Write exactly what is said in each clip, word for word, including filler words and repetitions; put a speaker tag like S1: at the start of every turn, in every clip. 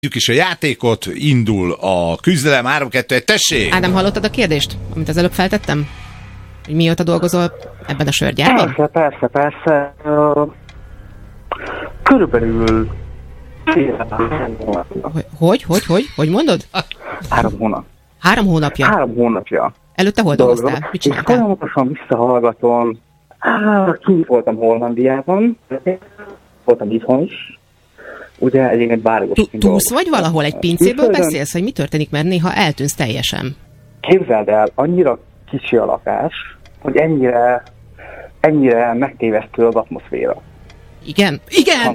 S1: is a játékot, indul a küzdelem, három kettő egy, tessék!
S2: Ádám, hallottad a kérdést, amit az előbb feltettem? Hogy mióta dolgozol ebben a sörgyárban?
S3: Persze, persze, persze. Uh, körülbelül
S2: Hogy, hogy, hogy, hogy mondod?
S3: Három hónap.
S2: Három hónapja?
S3: Három hónapja.
S2: Előtte hol dolgoztál? Mit
S3: És
S2: csináltál?
S3: folyamatosan visszahallgatom. Ah, kint voltam Hollandiában, voltam itthon is. Ugye egyébként bárgosként
S2: Túlsz vagy valahol? Egy pincéből
S3: Külföldön?
S2: beszélsz, hogy mi történik, mert néha eltűnsz teljesen.
S3: Képzeld el, annyira kicsi a lakás, hogy ennyire, ennyire megtévesztő az atmoszféra.
S2: Igen? Igen!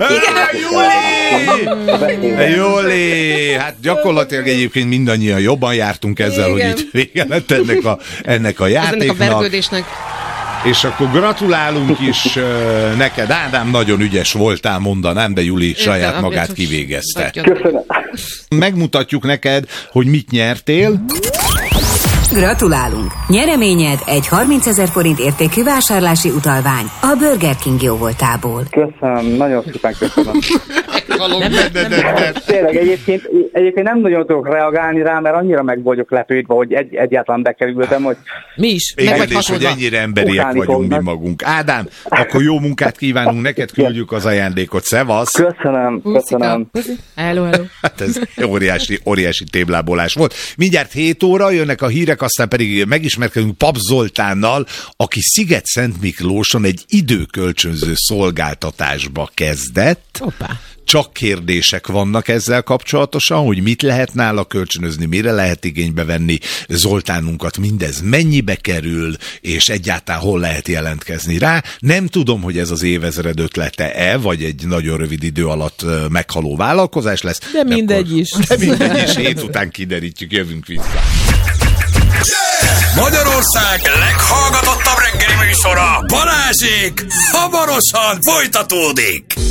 S1: Júli! Júli! Hát gyakorlatilag egyébként mindannyian jobban jártunk ezzel,
S2: Igen.
S1: hogy itt vége lett ennek a, ennek a
S2: Ez ennek a
S1: játéknak.
S2: vergődésnek.
S1: És akkor gratulálunk is uh, neked, Ádám, nagyon ügyes voltál, mondanám, de Júli saját
S2: Értem,
S1: magát
S2: biztos.
S1: kivégezte.
S3: Köszönöm.
S1: Megmutatjuk neked, hogy mit nyertél.
S4: Gratulálunk! Nyereményed egy harmincezer forint értékű vásárlási utalvány a Burger King jóvoltából.
S3: Köszönöm, nagyon szépen köszönöm.
S2: Nem, nem, nem, nem.
S3: Tényleg egyébként, egyébként nem nagyon tudok reagálni rá, mert annyira meg vagyok lepődve, hogy egy, egyáltalán bekerültem, hogy
S2: Mi is, meg
S1: Igen,
S2: vagy
S1: és hogy
S2: hatódva.
S1: ennyire emberiek
S3: Utálni
S1: vagyunk mi
S3: fognak.
S1: magunk. Ádám, akkor jó munkát kívánunk, neked küldjük az ajándékot. Szevasz!
S3: köszönöm, köszönöm.
S2: Hello, hello.
S1: Hát ez óriási, óriási téblábolás volt. Mindjárt hét óra jönnek a hírek, aztán pedig megismerkedünk Pap Zoltánnal, aki Sziget-Szent Miklóson egy időkölcsönző szolgáltatásba kezdett.
S2: Hoppá.
S1: Csak kérdések vannak ezzel kapcsolatosan, hogy mit lehet nála kölcsönözni, mire lehet igénybe venni Zoltánunkat, mindez mennyibe kerül, és egyáltalán hol lehet jelentkezni rá. Nem tudom, hogy ez az évezred ötlete-e, vagy egy nagyon rövid idő alatt ö, meghaló vállalkozás lesz.
S5: De mindegy
S1: akkor,
S5: is.
S1: De mindegy is, hét után kiderítjük, jövünk vissza.
S6: Magyarország leghallgatottabb reggeli műsora, Balázsék, hamarosan folytatódik.